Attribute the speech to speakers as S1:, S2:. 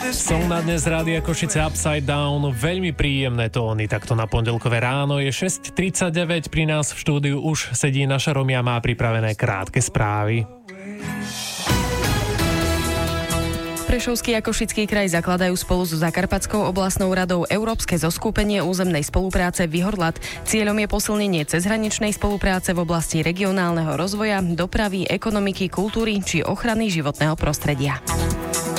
S1: Som na dnes Rádia Košice Upside Down, veľmi príjemné tóny, takto na pondelkové ráno je 6:39, pri nás v štúdiu už sedí naša Romia, má pripravené krátke správy.
S2: Prešovský a Košický kraj zakladajú spolu so Zakarpatskou oblastnou radou Európske zoskupenie územnej spolupráce Vyhorlat. Cieľom je posilnenie cezhraničnej spolupráce v oblasti regionálneho rozvoja, dopravy, ekonomiky, kultúry či ochrany životného prostredia.